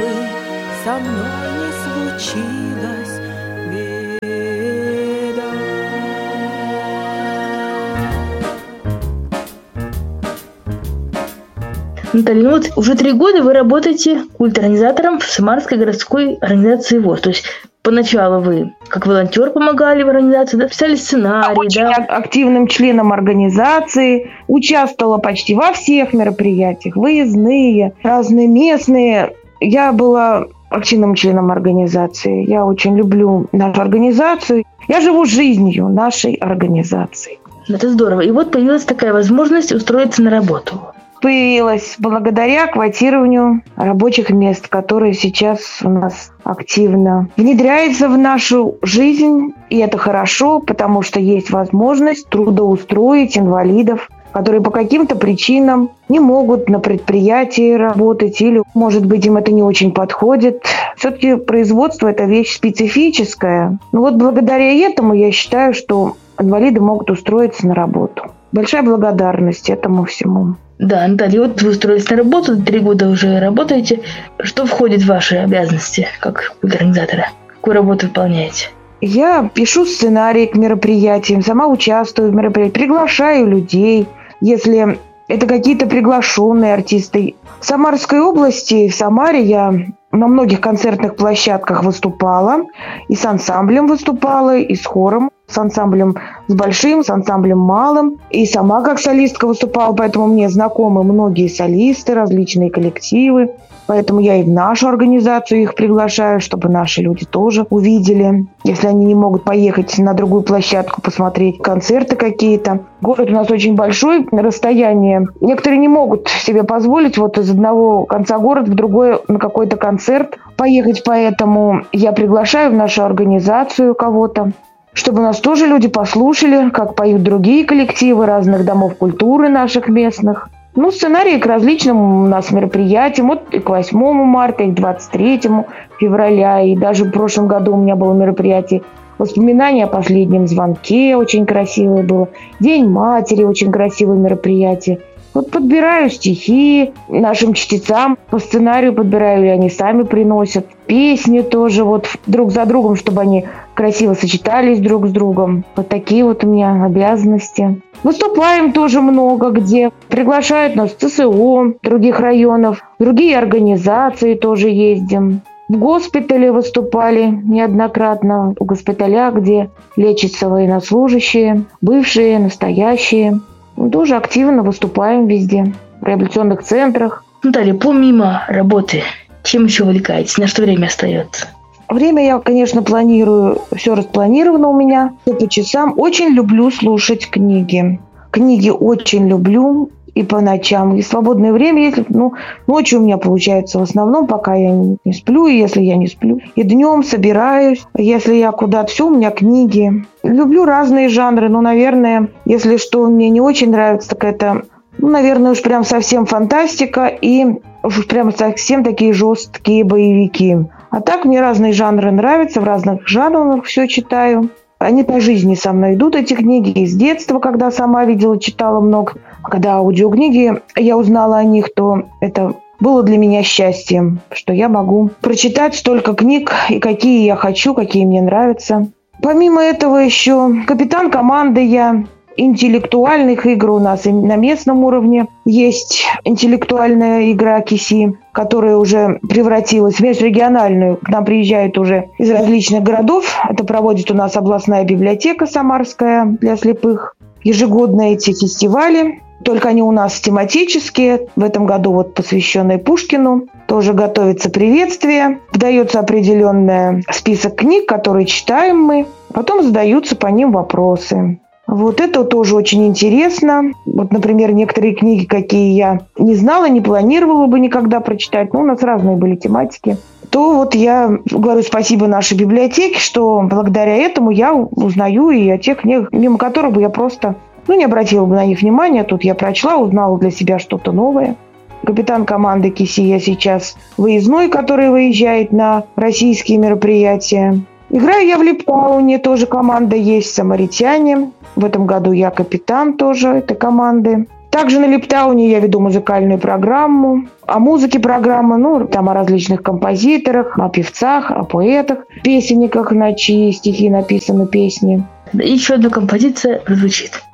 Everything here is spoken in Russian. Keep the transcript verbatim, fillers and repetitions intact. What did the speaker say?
бы со мной не случилось беда. Наталья, ну вот уже три года вы работаете культорганизатором в Самарской городской организации ВОС. То есть поначалу вы как волонтер помогали в организации, да, писали сценарий, Очень да? активным членом организации, участвовала почти во всех мероприятиях, выездные, разные местные. Я была активным членом организации. Я очень люблю нашу организацию. Я живу жизнью нашей организации. Это здорово. И вот появилась такая возможность устроиться на работу. Появилась благодаря квотированию рабочих мест, которые сейчас у нас активно внедряется в нашу жизнь. И это хорошо, потому что есть возможность трудоустроить инвалидов, которые по каким-то причинам не могут на предприятии работать или, может быть, им это не очень подходит. Все-таки производство – это вещь специфическая. Но вот благодаря этому я считаю, что инвалиды могут устроиться на работу. Большая благодарность этому всему. Да, Наталья, вот вы устроились на работу, три года уже работаете. Что входит в ваши обязанности как организатора? Какую работу выполняете? Я пишу сценарий к мероприятиям, сама участвую в мероприятиях, приглашаю людей, если это какие-то приглашенные артисты. В Самарской области, в Самаре я на многих концертных площадках выступала, и с ансамблем выступала, и с хором, с ансамблем с большим, с ансамблем малым, и сама как солистка выступала, поэтому мне знакомы многие солисты, различные коллективы. Поэтому я и в нашу организацию их приглашаю, чтобы наши люди тоже увидели. Если они не могут поехать на другую площадку посмотреть концерты какие-то. Город у нас очень большой, на расстоянии. Некоторые не могут себе позволить вот из одного конца города в другой на какой-то концерт поехать. Поэтому я приглашаю в нашу организацию кого-то, чтобы нас тоже люди послушали, как поют другие коллективы разных домов культуры наших местных. Ну, сценарии к различным у нас мероприятиям, вот и к восьмому марта, и к двадцать третьему февраля, и даже в прошлом году у меня было мероприятие «Воспоминания о последнем звонке», очень красивое было, День матери, очень красивое мероприятие. Вот подбираю стихи нашим чтецам, по сценарию подбираю, и они сами приносят. Песни тоже вот друг за другом, чтобы они красиво сочетались друг с другом. Вот такие вот у меня обязанности. Выступаем тоже много где. Приглашают нас в ЦСО других районов, другие организации тоже ездим. В госпитале выступали неоднократно, в госпиталях, где лечатся военнослужащие, бывшие, настоящие. Тоже активно выступаем везде, в реабилитационных центрах. Наталья, помимо работы, чем еще увлекаетесь? На что время остается? Время я, конечно, планирую, все распланировано у меня, все по часам. Очень люблю слушать книги. Книги очень люблю и по ночам, и свободное время, если, ну, ночью у меня получается в основном, пока я не, не сплю, и если я не сплю. И днем собираюсь, если я куда-то, все, у меня книги. Люблю разные жанры, но, наверное, если что мне не очень нравится, так это, ну, наверное, уж прям совсем фантастика и уж прям совсем такие жесткие боевики. А так мне разные жанры нравятся, в разных жанрах все читаю. Они по жизни со мной идут, эти книги, из детства, когда сама видела, читала много. Когда аудиокниги, я узнала о них, то это было для меня счастьем, что я могу прочитать столько книг, и какие я хочу, какие мне нравятся. Помимо этого еще капитан команды я. Интеллектуальных игр у нас и на местном уровне есть интеллектуальная игра КИСИ, которая уже превратилась в межрегиональную. К нам приезжают уже из различных городов. Это проводит у нас областная библиотека Самарская для слепых. Ежегодно эти фестивали. Только они у нас тематические. В этом году вот посвященные Пушкину. Тоже готовится приветствие. Дается определенный список книг, которые читаем мы. Потом задаются по ним вопросы. Вот это тоже очень интересно. Вот, например, некоторые книги, какие я не знала, не планировала бы никогда прочитать, но у нас разные были тематики, то вот я говорю спасибо нашей библиотеке, что благодаря этому я узнаю и о тех книгах, мимо которых бы я просто ну, не обратила бы на них внимания. Тут я прочла, узнала для себя что-то новое. Капитан команды КИСИ я сейчас выездной, который выезжает на российские мероприятия. Играю я в Липауне, тоже команда есть, самаритяне. В этом году я капитан тоже этой команды. Также на Липтауне я веду музыкальную программу. О музыке программы, ну, там о различных композиторах, о певцах, о поэтах, песенниках, на чьи стихи написаны песни. Еще одна композиция прозвучит.